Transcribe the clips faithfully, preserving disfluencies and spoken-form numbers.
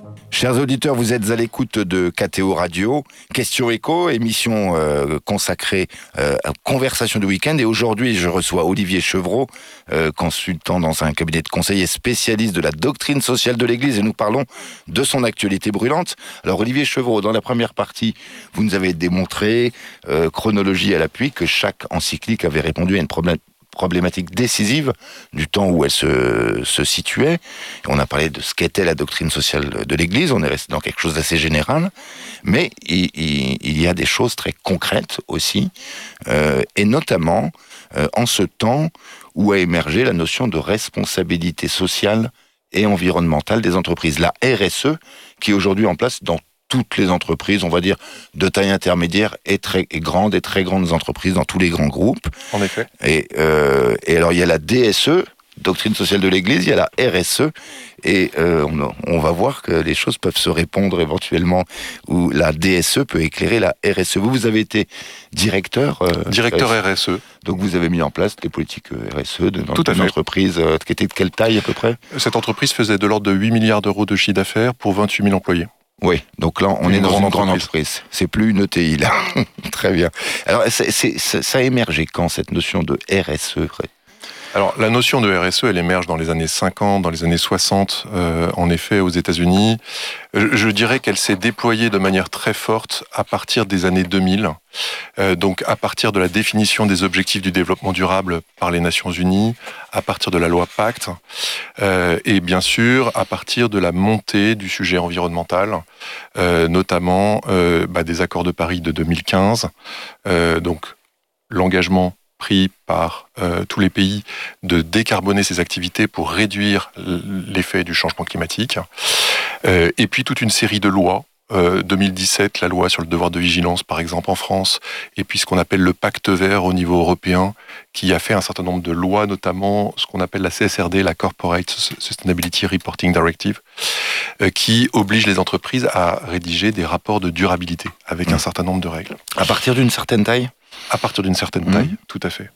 Chers auditeurs, vous êtes à l'écoute de K T O Radio, Question Écho, émission euh, consacrée euh, à Conversation du week-end. Et aujourd'hui, je reçois Olivier Chevreau, euh, consultant dans un cabinet de conseil et spécialiste de la doctrine sociale de l'Église. Et nous parlons de son actualité brûlante. Alors Olivier Chevreau, dans la première partie, vous nous avez démontré, euh, chronologie à l'appui, que chaque encyclique avait répondu à une problème problématique décisive du temps où elle se, se situait. On a parlé de ce qu'était la doctrine sociale de l'Église, on est resté dans quelque chose d'assez général, mais il, il, il y a des choses très concrètes aussi, euh, et notamment euh, en ce temps où a émergé la notion de responsabilité sociale et environnementale des entreprises, la R S E, qui est aujourd'hui en place dans toutes les entreprises, on va dire, de taille intermédiaire et très et grandes et très grandes entreprises dans tous les grands groupes. En effet. Et, euh, et alors, il y a la D S E, Doctrine Sociale de l'Église, il y a la R S E, et euh, on, on va voir que les choses peuvent se répondre éventuellement, où la D S E peut éclairer la R S E. Vous, vous avez été directeur euh, Directeur R S E. Donc, vous avez mis en place les politiques R S E de, dans Tout à une fait. entreprise euh, qui était de quelle taille à peu près ? Cette entreprise faisait de l'ordre de huit milliards d'euros de chiffre d'affaires pour vingt-huit mille employés. Oui, donc là, on Une est dans grande une grande entreprise. entreprise. C'est plus une E T I, là. Très bien. Alors, c'est, c'est, ça a émergé quand, cette notion de R S E ? Alors, la notion de R S E, elle émerge dans les années cinquante, dans les années soixante, euh, en effet, aux États-Unis. Je, je dirais qu'elle s'est déployée de manière très forte à partir des années deux mille, euh, donc à partir de la définition des objectifs du développement durable par les Nations Unies, à partir de la loi Pacte, euh, et bien sûr à partir de la montée du sujet environnemental, euh, notamment euh, bah, des accords de Paris de deux mille quinze, euh, donc l'engagement pris par euh, tous les pays de décarboner ces activités pour réduire l'effet du changement climatique. Euh, et puis toute une série de lois. Euh, deux mille dix-sept, la loi sur le devoir de vigilance, par exemple, en France, et puis ce qu'on appelle le pacte vert au niveau européen, qui a fait un certain nombre de lois, notamment ce qu'on appelle la C S R D, la Corporate Sustainability Reporting Directive, euh, qui oblige les entreprises à rédiger des rapports de durabilité avec mmh. un certain nombre de règles. À partir d'une certaine taille ? À partir d'une certaine taille, mmh. tout à fait.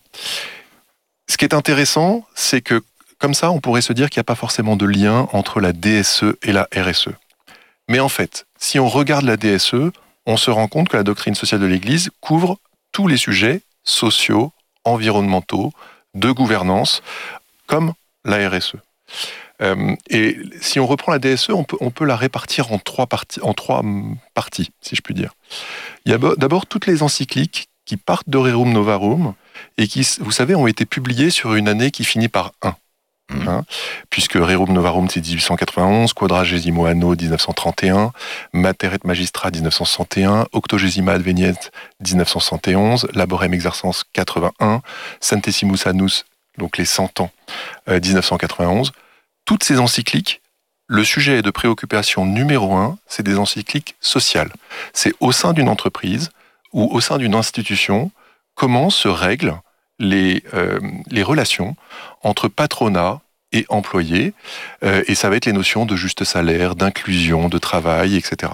Ce qui est intéressant, c'est que, comme ça, on pourrait se dire qu'il n'y a pas forcément de lien entre la D S E et la R S E. Mais en fait, si on regarde la D S E, on se rend compte que la doctrine sociale de l'Église couvre tous les sujets sociaux, environnementaux, de gouvernance, comme la R S E. Euh, et si on reprend la D S E, on peut, on peut la répartir en trois, parties, en trois parties, si je puis dire. Il y a d'abord toutes les encycliques qui partent de Rerum Novarum et qui, vous savez, ont été publiées sur une année qui finit par un. Mmh. Hein, puisque Rerum Novarum, c'est dix-huit cent quatre-vingt-onze, Quadragesimo Anno, dix-neuf cent trente et un, Mater et Magistra, dix-neuf cent soixante et un, Octogesima Adveniet, dix-neuf cent soixante et onze, Laborem Exercens, quatre-vingt-un, Centesimus Annus, donc les cent ans, euh, dix-neuf cent quatre-vingt-onze. Toutes ces encycliques, le sujet de préoccupation numéro un, c'est des encycliques sociales. C'est au sein d'une entreprise ou au sein d'une institution, comment se règlent les, euh, les relations entre patronat et employés, euh, et ça va être les notions de juste salaire, d'inclusion, de travail, et cetera.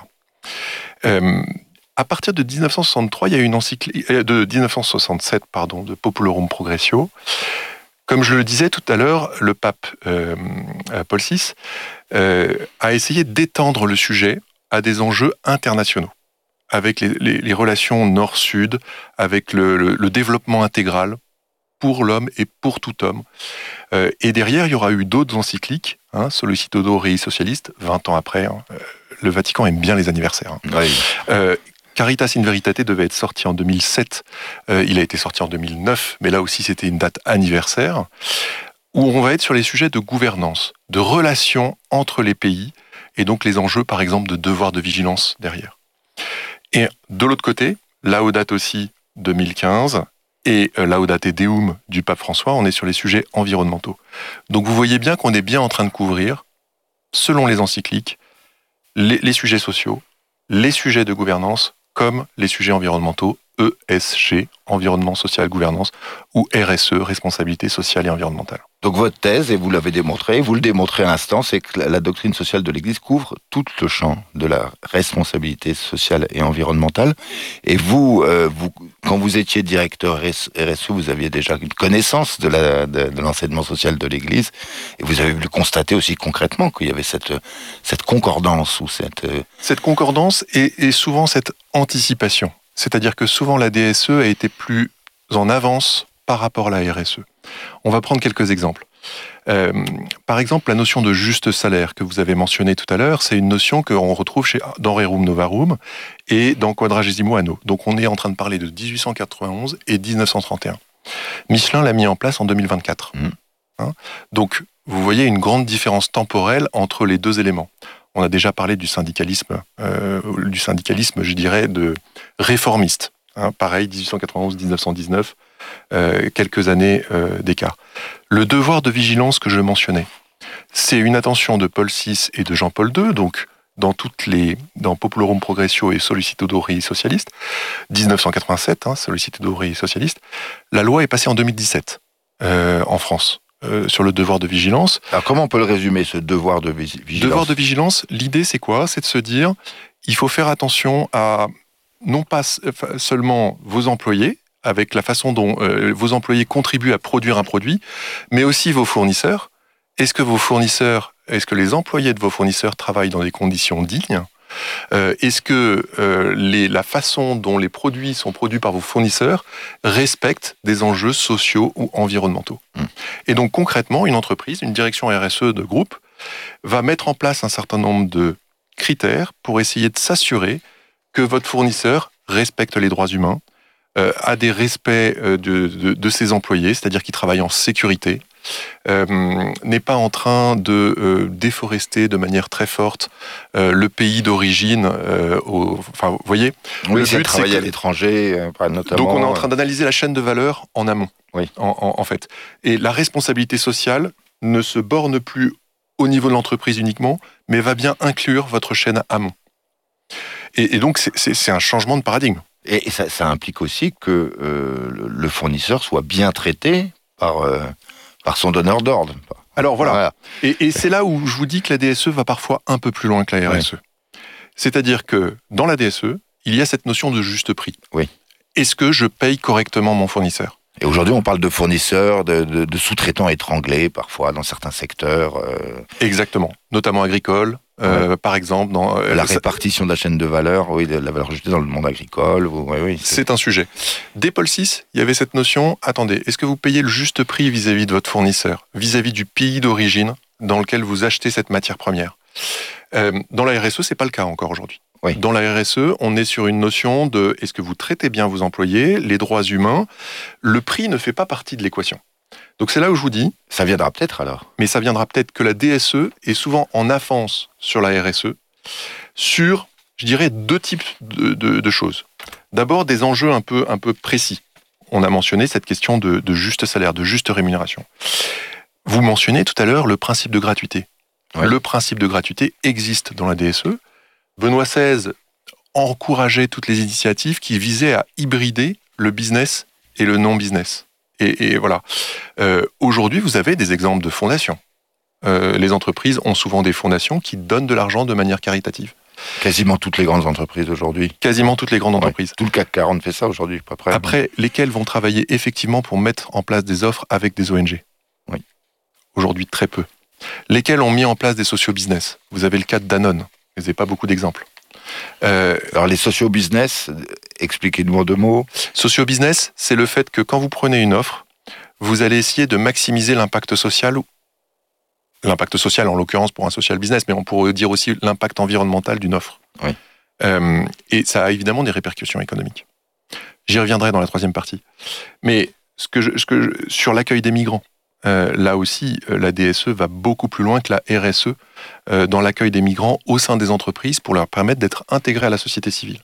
Euh, à partir de dix-neuf cent soixante-trois, il y a une encyclique, euh, de dix-neuf cent soixante-sept, pardon, de Populorum Progressio. Comme je le disais tout à l'heure, le pape euh, Paul six euh, a essayé d'étendre le sujet à des enjeux internationaux, avec les, les, les relations nord-sud, avec le, le, le développement intégral pour l'homme et pour tout homme. Euh, et derrière, il y aura eu d'autres encycliques, hein, Sollicitudo Rei Socialiste, vingt ans après. Hein, euh, le Vatican aime bien les anniversaires. Hein. Oui. Euh, Caritas in Veritate devait être sorti en deux mille sept, euh, il a été sorti en deux mille neuf, mais là aussi c'était une date anniversaire, où on va être sur les sujets de gouvernance, de relations entre les pays, et donc les enjeux, par exemple, de devoir de vigilance derrière. Et de l'autre côté, Laudato aussi deux mille quinze et Laudate Deum du pape François, on est sur les sujets environnementaux. Donc vous voyez bien qu'on est bien en train de couvrir, selon les encycliques, les, les sujets sociaux, les sujets de gouvernance, comme les sujets environnementaux, E S G, environnement, social, gouvernance, ou R S E, responsabilité sociale et environnementale. Donc votre thèse, et vous l'avez démontré, vous le démontrez à l'instant, c'est que la doctrine sociale de l'Église couvre tout le champ de la responsabilité sociale et environnementale. Et vous, euh, vous quand vous étiez directeur R S E, vous aviez déjà une connaissance de, la, de, de l'enseignement social de l'Église, et vous avez pu constater aussi concrètement qu'il y avait cette, cette concordance ou cette... Cette concordance et, et souvent cette anticipation. C'est-à-dire que souvent la D S E a été plus en avance par rapport à la R S E. On va prendre quelques exemples. Euh, par exemple, la notion de juste salaire que vous avez mentionnée tout à l'heure, c'est une notion qu'on retrouve chez, dans Rerum Novarum et dans Quadragesimo Anno. Donc on est en train de parler de dix-huit cent quatre-vingt-onze et dix-neuf cent trente et un. Michelin l'a mis en place en deux mille vingt-quatre. Mmh. Hein Donc vous voyez une grande différence temporelle entre les deux éléments. On a déjà parlé du syndicalisme, euh, du syndicalisme, je dirais, de réformiste. Hein, pareil, dix-huit cent quatre-vingt-onze, dix-neuf cent dix-neuf, euh, quelques années euh, d'écart. Le devoir de vigilance que je mentionnais, c'est une attention de Paul six et de Jean-Paul deux, donc dans toutes les, dans Populorum Progressio et Sollicitudo Rei Socialiste, dix-neuf cent quatre-vingt-sept, hein, Sollicitudo Rei Socialiste. La loi est passée en deux mille dix-sept euh, en France. Euh, sur le devoir de vigilance. Alors comment on peut le résumer, ce devoir de vigilance ? Devoir de vigilance, l'idée c'est quoi ? C'est de se dire, il faut faire attention à non pas seulement vos employés, avec la façon dont euh, vos employés contribuent à produire un produit, mais aussi vos fournisseurs. Est-ce que vos fournisseurs, est-ce que les employés de vos fournisseurs travaillent dans des conditions dignes ? Euh, est-ce que euh, les, la façon dont les produits sont produits par vos fournisseurs respecte des enjeux sociaux ou environnementaux ? Mmh. Et donc concrètement, une entreprise, une direction R S E de groupe, va mettre en place un certain nombre de critères pour essayer de s'assurer que votre fournisseur respecte les droits humains, euh, a des respects euh, de, de, de ses employés, c'est-à-dire qu'ils travaillent en sécurité, Euh, n'est pas en train de euh, déforester de manière très forte euh, le pays d'origine. Euh, au, enfin, vous voyez, oui, c'est travailler que, à l'étranger, euh, notamment. Donc, on est en train d'analyser la chaîne de valeur en amont, oui. en, en, en fait. Et la responsabilité sociale ne se borne plus au niveau de l'entreprise uniquement, mais va bien inclure votre chaîne amont. Et, et donc, c'est, c'est, c'est un changement de paradigme. Et, et ça, ça implique aussi que euh, le fournisseur soit bien traité par... Euh, par son donneur d'ordre. Alors voilà, voilà. Et, et c'est là où je vous dis que la D S E va parfois un peu plus loin que la R S E. Oui. C'est-à-dire que dans la D S E, il y a cette notion de juste prix. Oui. Est-ce que je paye correctement mon fournisseur ? Et aujourd'hui, on parle de fournisseurs, de, de, de sous-traitants étranglés, parfois, dans certains secteurs. Euh... Exactement, notamment agricoles. Euh, ouais. Par exemple, dans euh, la répartition de la chaîne de valeur, oui, de la valeur ajoutée dans le monde agricole, oui, oui. C'est... c'est un sujet. Dès Paul six, il y avait cette notion. Attendez, est-ce que vous payez le juste prix vis-à-vis de votre fournisseur, vis-à-vis du pays d'origine dans lequel vous achetez cette matière première ? euh, Dans la R S E, c'est pas le cas encore aujourd'hui. Oui. Dans la R S E, on est sur une notion de est-ce que vous traitez bien vos employés, les droits humains. Le prix ne fait pas partie de l'équation. Donc c'est là où je vous dis... Ça viendra peut-être alors. Mais ça viendra peut-être que la D S E est souvent en avance sur la R S E, sur, je dirais, deux types de, de, de choses. D'abord, des enjeux un peu, un peu précis. On a mentionné cette question de, de juste salaire, de juste rémunération. Vous mentionnez tout à l'heure le principe de gratuité. Ouais. Le principe de gratuité existe dans la D S E. Benoît seize encourageait toutes les initiatives qui visaient à hybrider le business et le non-business. Et, et voilà. Euh, aujourd'hui, vous avez des exemples de fondations. Euh, les entreprises ont souvent des fondations qui donnent de l'argent de manière caritative. Quasiment toutes les grandes entreprises aujourd'hui. Quasiment toutes les grandes entreprises. Ouais, tout le C A C quarante fait ça aujourd'hui, pas près. Après, lesquelles vont travailler effectivement pour mettre en place des offres avec des O N G. Oui. Aujourd'hui, très peu. Lesquelles ont mis en place des socio-business. Vous avez le cas de Danone. Vous n'avez pas beaucoup d'exemples. Euh, Alors les socio-business, expliquez-nous en deux mots. Socio-business, c'est le fait que quand vous prenez une offre, vous allez essayer de maximiser l'impact social, l'impact social en l'occurrence pour un social business, mais on pourrait dire aussi l'impact environnemental d'une offre. Oui. Euh, et ça a évidemment des répercussions économiques. J'y reviendrai dans la troisième partie. Mais ce que je, ce que je, sur l'accueil des migrants, euh, là aussi, la D S E va beaucoup plus loin que la R S E euh, dans l'accueil des migrants au sein des entreprises pour leur permettre d'être intégrés à la société civile.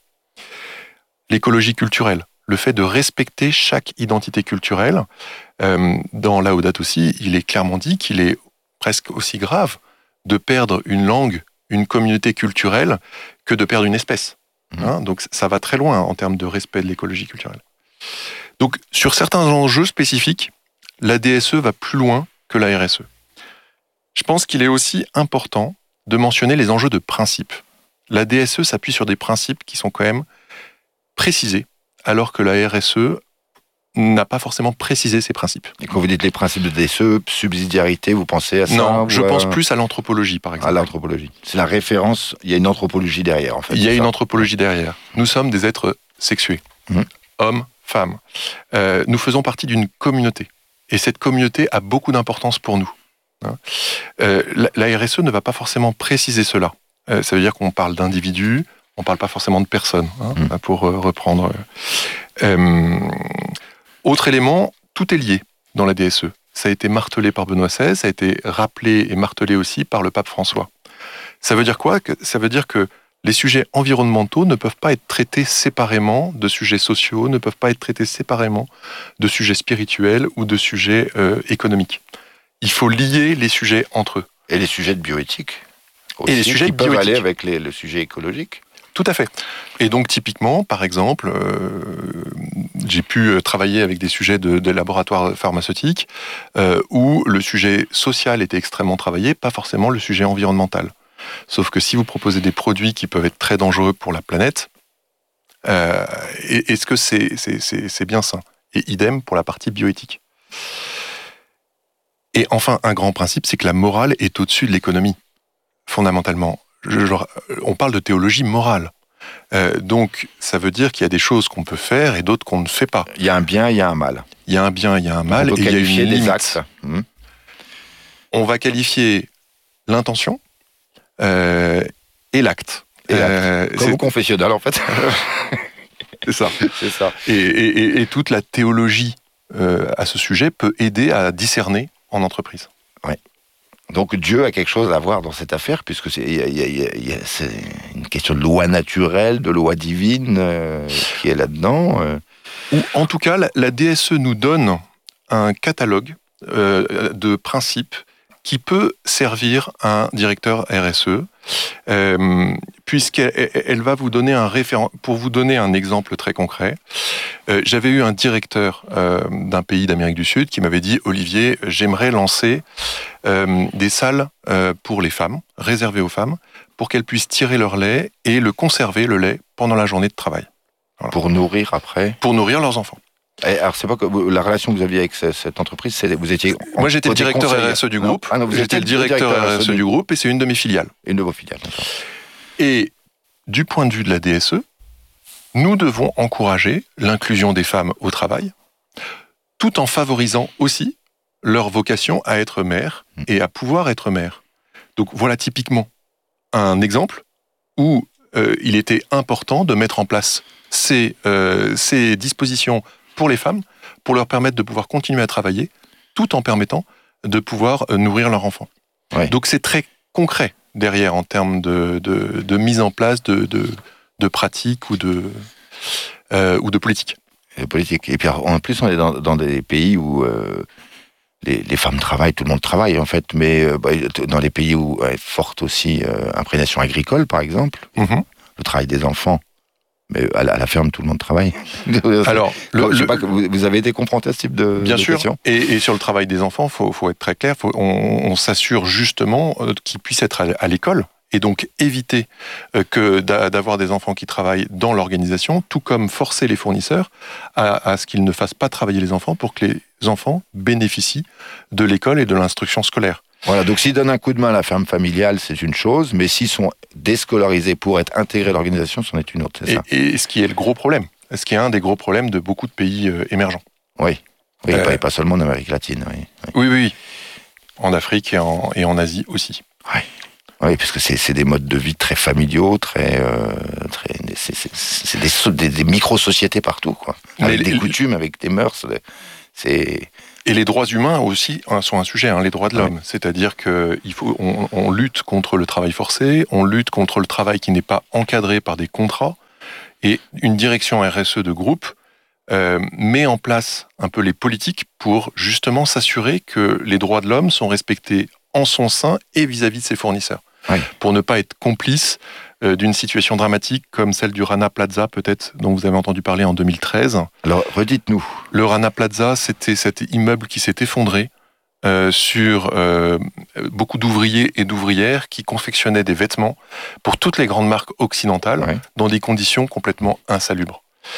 L'écologie culturelle, le fait de respecter chaque identité culturelle, euh, dans Laudato aussi, il est clairement dit qu'il est presque aussi grave de perdre une langue, une communauté culturelle, que de perdre une espèce. Mmh. Hein, donc ça va très loin en termes de respect de l'écologie culturelle. Donc sur certains enjeux spécifiques, la D S E va plus loin que la R S E. Je pense qu'il est aussi important de mentionner les enjeux de principe. La D S E s'appuie sur des principes qui sont quand même précisés, alors que la R S E n'a pas forcément précisé ces principes. Et quand vous dites les principes de D S E, subsidiarité, vous pensez à ça? Non, je à... pense plus à l'anthropologie, par exemple. À l'anthropologie. C'est la référence, il y a une anthropologie derrière, en fait. Il y a une ça. anthropologie derrière. Nous sommes des êtres sexués, mmh. hommes, femmes. Euh, nous faisons partie d'une communauté. Et cette communauté a beaucoup d'importance pour nous. Hein. Euh, la, la R S E ne va pas forcément préciser cela. Euh, ça veut dire qu'on parle d'individus, on ne parle pas forcément de personnes, hein, mmh. pour euh, reprendre... Euh, Autre élément, tout est lié dans la D S E. Ça a été martelé par Benoît seize, ça a été rappelé et martelé aussi par le pape François. Ça veut dire quoi? Ça veut dire que les sujets environnementaux ne peuvent pas être traités séparément de sujets sociaux, ne peuvent pas être traités séparément de sujets spirituels ou de sujets euh, économiques. Il faut lier les sujets entre eux. Et les sujets de bioéthique aussi, et les sujets qui de peuvent bioéthique. aller avec les, le sujet écologique. Tout à fait. Et donc typiquement, par exemple, euh, j'ai pu travailler avec des sujets de, de laboratoires pharmaceutiques euh, où le sujet social était extrêmement travaillé, pas forcément le sujet environnemental. Sauf que si vous proposez des produits qui peuvent être très dangereux pour la planète, euh, est-ce que c'est, c'est, c'est, c'est bien ça? Et idem pour la partie bioéthique. Et enfin, un grand principe, c'est que la morale est au-dessus de l'économie, fondamentalement. Je, genre, on parle de théologie morale. Euh, donc, ça veut dire qu'il y a des choses qu'on peut faire et d'autres qu'on ne fait pas. Il y a un bien, il y a un mal. Il y a un bien, il y a un mal, on peut et il y a une qualifier des limite. axes. Mmh. On va qualifier l'intention euh, et l'acte. Et l'acte. Euh, Comme au confessionnal, en fait. C'est ça. C'est ça. Et, et, et toute la théologie euh, à ce sujet peut aider à discerner en entreprise. Ouais. Donc Dieu a quelque chose à voir dans cette affaire, puisque c'est, y a, y a, y a, c'est une question de loi naturelle, de loi divine euh, qui est là-dedans. Euh. Ou en tout cas, la, la D S E nous donne un catalogue euh, de principes qui peut servir à un directeur R S E, euh, puisqu'elle elle va vous donner un référent. Pour vous donner un exemple très concret, euh, j'avais eu un directeur euh, d'un pays d'Amérique du Sud qui m'avait dit « Olivier, j'aimerais lancer euh, des salles euh, pour les femmes, réservées aux femmes, pour qu'elles puissent tirer leur lait et le conserver, le lait, pendant la journée de travail. » Voilà. Pour nourrir après? Pour nourrir leurs enfants. Et alors, c'est pas que la relation que vous aviez avec cette entreprise, c'est vous étiez. Moi, j'étais le directeur conseiller. R S E du groupe. Ah non, vous j'étais le directeur, directeur R S E du groupe et c'est une de mes filiales. Une de vos filiales. D'accord. Et du point de vue de la D S E, nous devons encourager l'inclusion des femmes au travail, tout en favorisant aussi leur vocation à être mère et à pouvoir être mère. Donc voilà typiquement un exemple où euh, il était important de mettre en place ces, euh, ces dispositions pour les femmes, pour leur permettre de pouvoir continuer à travailler, tout en permettant de pouvoir nourrir leurs enfants. Ouais. Donc c'est très concret derrière en termes de, de, de mise en place de, de, de pratiques ou de, euh, ou de politique. Et politique. Et puis en plus, on est dans, dans des pays où euh, les, les femmes travaillent, tout le monde travaille en fait, mais euh, bah, dans les pays où est forte aussi euh, imprégnation agricole, par exemple, mm-hmm. le travail des enfants. Mais à la, à la ferme, tout le monde travaille. Alors, le, je sais pas, vous, vous avez été confronté à ce type de bien de sûr. question Et, et sur le travail des enfants, faut, faut être très clair. Faut, on, on s'assure justement qu'ils puissent être à, à l'école et donc éviter que d'avoir des enfants qui travaillent dans l'organisation, tout comme forcer les fournisseurs à, à ce qu'ils ne fassent pas travailler les enfants pour que les enfants bénéficient de l'école et de l'instruction scolaire. Voilà, donc s'ils donnent un coup de main à la ferme familiale, c'est une chose, mais s'ils sont déscolarisés pour être intégrés à l'organisation, c'en est une autre, c'est et, ça. Et ce qui est le gros problème, ce qui est un des gros problèmes de beaucoup de pays euh, émergents. Oui, oui euh, pas, pas seulement en Amérique latine. Oui, oui, oui, oui. En Afrique et en, et en Asie aussi. Oui, oui parce que c'est, c'est des modes de vie très familiaux, très, euh, très c'est, c'est, c'est des, des, des micro-sociétés partout, quoi. Avec mais des les, coutumes, avec des mœurs, c'est... Et les droits humains aussi sont un sujet, hein, les droits de l'homme. Oui. C'est-à-dire qu'il faut, on, on lutte contre le travail forcé, on lutte contre le travail qui n'est pas encadré par des contrats. Et une direction R S E de groupe euh, met en place un peu les politiques pour justement s'assurer que les droits de l'homme sont respectés en son sein et vis-à-vis de ses fournisseurs. Oui. Pour ne pas être complice euh, d'une situation dramatique comme celle du Rana Plaza, peut-être, dont vous avez entendu parler en deux mille treize. Alors, redites-nous. Le Rana Plaza, c'était cet immeuble qui s'est effondré euh, sur euh, beaucoup d'ouvriers et d'ouvrières qui confectionnaient des vêtements pour toutes les grandes marques occidentales ouais. dans des conditions complètement insalubres.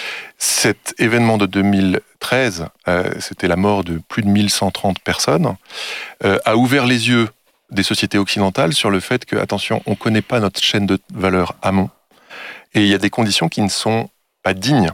Cet événement de deux mille treize, euh, c'était la mort de plus de mille cent trente personnes, euh, a ouvert les yeux des sociétés occidentales sur le fait que, attention, on ne connaît pas notre chaîne de valeur amont, et il y a des conditions qui ne sont pas dignes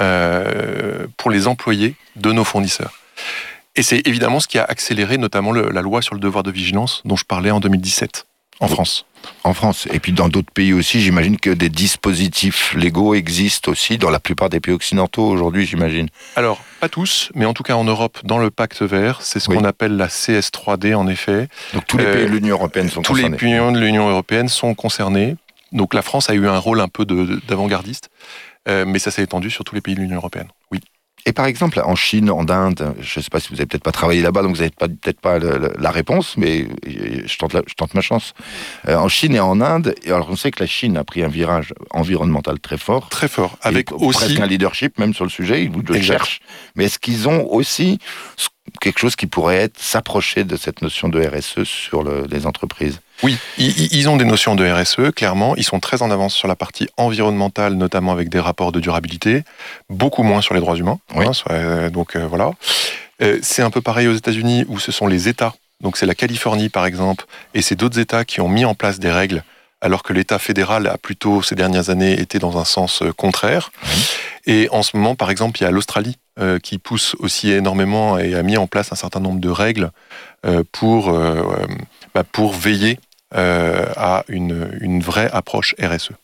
euh, pour les employés de nos fournisseurs. Et c'est évidemment ce qui a accéléré notamment le, la loi sur le devoir de vigilance dont je parlais en deux mille dix-sept, en France. En France, et puis dans d'autres pays aussi, j'imagine que des dispositifs légaux existent aussi dans la plupart des pays occidentaux aujourd'hui, j'imagine. Alors, pas tous, mais en tout cas en Europe, dans le pacte vert, c'est ce oui. qu'on appelle la C S trois D en effet. Donc tous les euh, pays de l'Union européenne sont tous concernés. Tous les pays de l'Union européenne sont concernés. Donc la France a eu un rôle un peu de, de, d'avant-gardiste, euh, mais ça s'est étendu sur tous les pays de l'Union européenne, oui. Et par exemple, en Chine, en Inde, je ne sais pas si vous n'avez peut-être pas travaillé là-bas, donc vous n'avez pas, peut-être pas le, le, la réponse, mais je tente, la, je tente ma chance. Euh, en Chine et en Inde, et alors on sait que la Chine a pris un virage environnemental très fort. Très fort, avec aussi... presque un leadership même sur le sujet, ils le cherchent. Mais est-ce qu'ils ont aussi quelque chose qui pourrait être s'approcher de cette notion de R S E sur le, les entreprises ? Oui, ils, ils ont des notions de R S E, clairement. Ils sont très en avance sur la partie environnementale, notamment avec des rapports de durabilité, beaucoup moins sur les droits humains. Oui. Hein, donc euh, voilà. Euh, c'est un peu pareil aux États-Unis, où ce sont les États. Donc c'est la Californie, par exemple, et c'est d'autres États qui ont mis en place des règles, alors que l'État fédéral a plutôt, ces dernières années, été dans un sens euh, contraire. Oui. Et en ce moment, par exemple, il y a l'Australie euh, qui pousse aussi énormément et a mis en place un certain nombre de règles euh, pour, euh, bah, pour veiller euh, à une, une vraie approche R S E.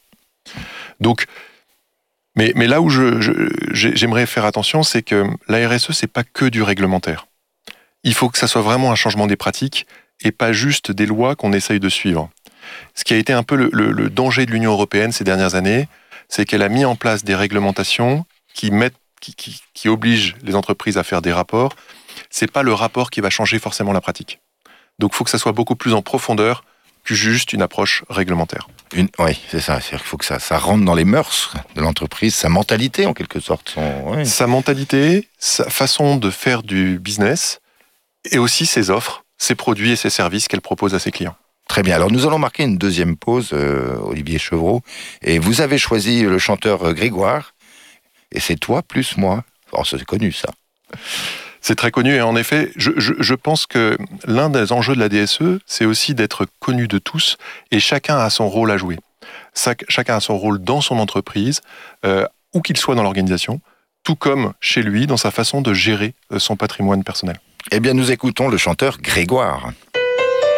Donc, mais, mais là où je, je, j'aimerais faire attention, c'est que la R S E, c'est pas que du réglementaire. Il faut que ça soit vraiment un changement des pratiques et pas juste des lois qu'on essaye de suivre. Ce qui a été un peu le, le, le danger de l'Union européenne ces dernières années, c'est qu'elle a mis en place des réglementations qui, mettent, qui, qui, qui obligent les entreprises à faire des rapports. C'est pas le rapport qui va changer forcément la pratique. Donc il faut que ça soit beaucoup plus en profondeur que juste une approche réglementaire. Une, oui, c'est ça. C'est-à-dire qu'il faut que ça, ça rentre dans les mœurs de l'entreprise, sa mentalité en quelque sorte. Son, oui. Sa mentalité, sa façon de faire du business et aussi ses offres, ses produits et ses services qu'elle propose à ses clients. Très bien. Alors, nous allons marquer une deuxième pause, euh, Olivier Chevreau. Et vous avez choisi le chanteur Grégoire. Et c'est toi plus moi. Oh, c'est connu, ça. C'est très connu. Et en effet, je, je, je pense que l'un des enjeux de la D S E, c'est aussi d'être connu de tous. Et chacun a son rôle à jouer. Chacun a son rôle dans son entreprise, euh, où qu'il soit dans l'organisation, tout comme chez lui, dans sa façon de gérer son patrimoine personnel. Eh bien, nous écoutons le chanteur Grégoire.